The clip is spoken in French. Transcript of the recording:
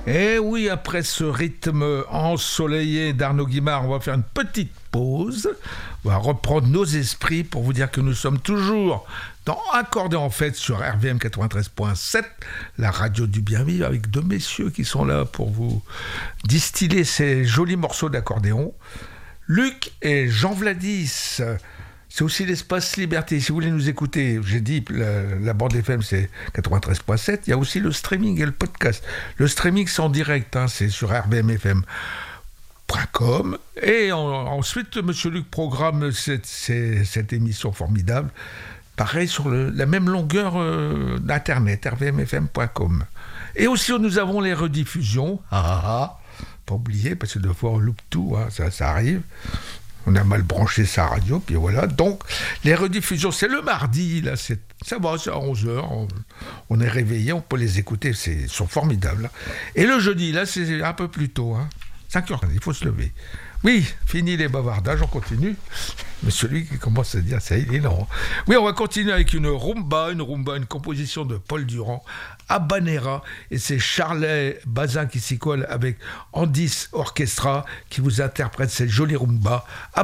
Et oui, après ce rythme ensoleillé d'Arnaud Guimard, on va faire une petite pause. On va reprendre nos esprits pour vous dire que nous sommes toujours dans Accordéon en fête sur RVM 93.7, la radio du bien vivre, avec deux messieurs qui sont là pour vous distiller ces jolis morceaux d'accordéon. Luc et Jean Vladis. C'est aussi l'espace Liberté. Si vous voulez nous écouter, j'ai dit, la bande FM, c'est 93.7. Il y a aussi le streaming et le podcast. Le streaming, c'est en direct, c'est sur rbmfm.com. Et ensuite, M. Luc programme cette émission formidable. Pareil, sur la même longueur d'Internet, rvmfm.com. Et aussi, nous avons les rediffusions. Pas oublier, parce que deux fois, on loupe tout, ça arrive. On a mal branché sa radio, puis voilà. Donc, les rediffusions, c'est le mardi, là, ça va, c'est à 11h. On est réveillé, on peut les écouter, ils sont formidables. Et le jeudi, là, c'est un peu plus tôt, 5h, il faut se lever. Oui, fini les bavardages, on continue. Mais celui qui commence à dire, ça y est, il est lent. Oui, on va continuer avec une rumba, une composition de Paul Durand, Habanera, et c'est Charlet Bazin qui s'y colle avec Andis Orchestra qui vous interprète cette jolie rumba,